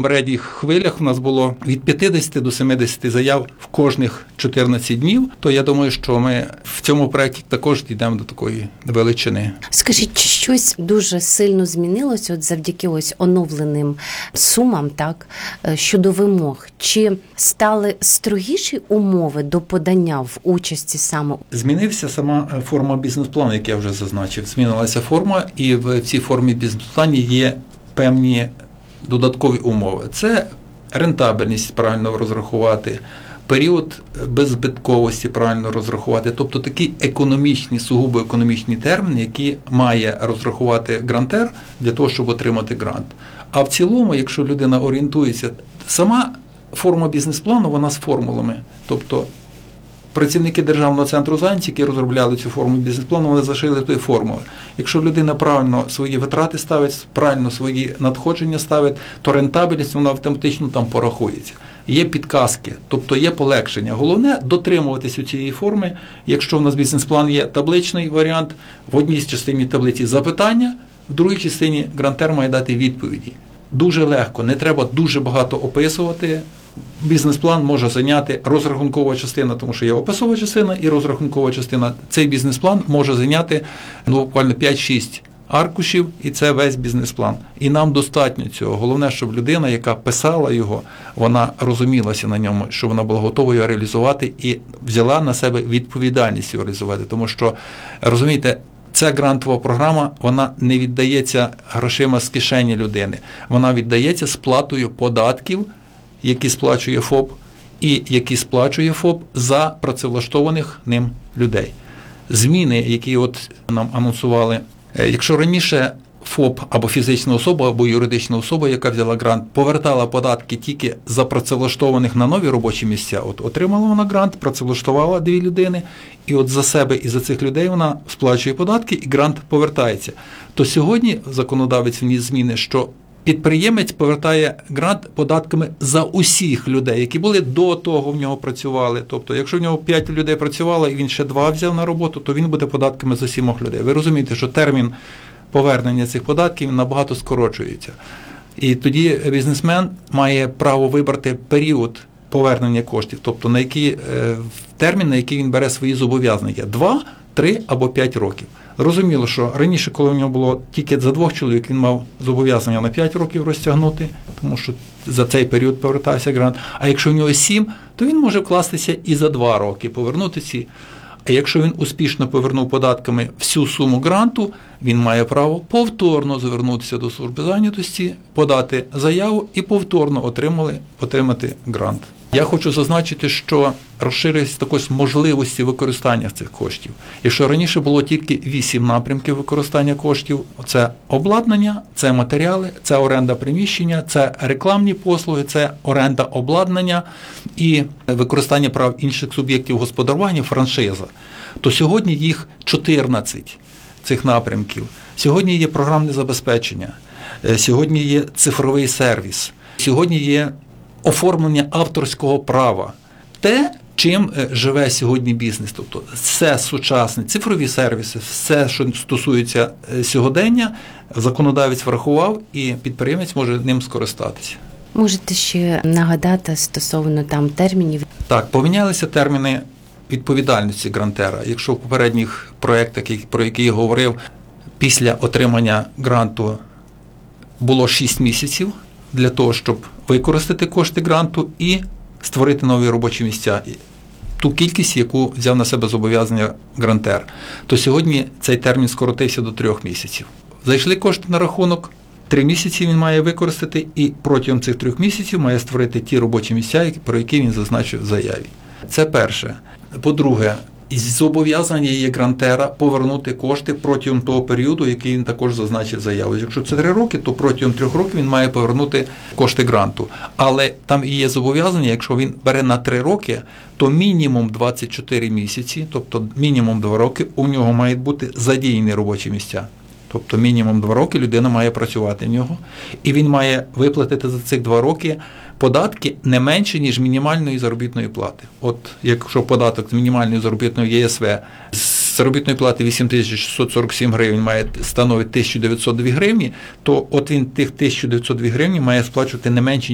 попередніх хвилях у нас було від 50 до 70 заяв в кожних 14 днів, то я думаю, що ми в цьому проєкті також дійдемо до такої величини. Скажіть, чи щось дуже сильно змінилося от завдяки ось оновленим сумам, так, щодо вимог? Чи стали строгіші умови до подання в участі саме? Змінився сама форма бізнес-плану, як я вже зазначив. Змінилася форма, і в цій формі бізнес-плані є певні додаткові умови. Це рентабельність правильно розрахувати, період беззбитковості правильно розрахувати, тобто такі економічні, сугубо економічні терміни, які має розрахувати грантер для того, щоб отримати грант. А в цілому, якщо людина орієнтується, сама форма бізнес-плану, вона з формулами, тобто працівники Державного центру зайнятості, які розробляли цю форму бізнес-плану, вони зашили тої формули. Якщо людина правильно свої витрати ставить, правильно свої надходження ставить, то рентабельність вона автоматично там порахується. Є підказки, тобто є полегшення. Головне – дотримуватись цієї форми. Якщо в нас бізнес-план є табличний варіант, в одній з частині таблиці запитання, в другій частині грантер має дати відповіді. Дуже легко, не треба дуже багато описувати. Бізнес-план може зайняти розрахункова частина, тому що є описова частина і розрахункова частина. Цей бізнес-план може зайняти буквально 5-6 аркушів, і це весь бізнес-план. І нам достатньо цього. Головне, щоб людина, яка писала його, вона розумілася на ньому, що вона була готова його реалізувати і взяла на себе відповідальність його реалізувати. Тому що, розумієте, ця грантова програма, вона не віддається грошима з кишені людини. Вона віддається сплатою податків, які сплачує ФОП, і які сплачує ФОП за працевлаштованих ним людей. Зміни, які от нам анонсували, якщо раніше ФОП або фізична особа, або юридична особа, яка взяла грант, повертала податки тільки за працевлаштованих на нові робочі місця, от отримала вона грант, працевлаштувала 2 людини, і от за себе і за цих людей вона сплачує податки, і грант повертається. То сьогодні законодавець вніс зміни, що підприємець повертає грант податками за усіх людей, які були до того в нього працювали. Тобто, якщо в нього 5 людей працювало і він ще 2 взяв на роботу, то він буде податками за 7 людей. Ви розумієте, що термін повернення цих податків набагато скорочується. І тоді бізнесмен має право вибрати період повернення коштів, тобто на який термін, на який він бере свої зобов'язання – 2, 3 або 5 років. Зрозуміло, що раніше, коли в нього було тільки за 2 чоловік, він мав зобов'язання на 5 років розтягнути, тому що за цей період повертався грант. А якщо в нього 7, то він може вкластися і за 2 роки повернути ці. А якщо він успішно повернув податками всю суму гранту, він має право повторно звернутися до служби зайнятості, подати заяву і повторно отримати грант. Я хочу зазначити, що розширились також можливості використання цих коштів. Якщо раніше було тільки 8 напрямків використання коштів, це обладнання, це матеріали, це оренда приміщення, це рекламні послуги, це оренда обладнання і використання прав інших суб'єктів господарювання, франшиза, то сьогодні їх 14 цих напрямків. Сьогодні є програмне забезпечення, сьогодні є цифровий сервіс, сьогодні є оформлення авторського права. Те, чим живе сьогодні бізнес. Тобто все сучасне, цифрові сервіси, все, що стосується сьогодення, законодавець врахував і підприємець може ним скористатися. Можете ще нагадати стосовно там термінів? Так, помінялися терміни відповідальності грантера. Якщо в попередніх проєктах, про які я говорив, після отримання гранту було 6 місяців для того, щоб використати кошти гранту і створити нові робочі місця, ту кількість, яку взяв на себе зобов'язання грантер, то сьогодні цей термін скоротився до 3 місяців. Зайшли кошти на рахунок, 3 місяці він має використати і протягом цих 3 місяців має створити ті робочі місця, про які він зазначив в заяві. Це перше. По-друге, зобов'язання є грантера повернути кошти протягом того періоду, який він також зазначив в заяві. Якщо це 3 роки, то протягом 3 років він має повернути кошти гранту. Але там і є зобов'язання, якщо він бере на 3 роки, то мінімум 24 місяці, тобто мінімум 2 роки, у нього мають бути задіяні робочі місця. Тобто мінімум 2 роки людина має працювати в нього, і він має виплатити за цих 2 роки податки не менше, ніж мінімальної заробітної плати. От якщо податок з мінімальної заробітної ЄСВ з заробітної плати 8647 гривень має становити 1902 гривні, то от він тих 1902 гривні має сплачувати не менше,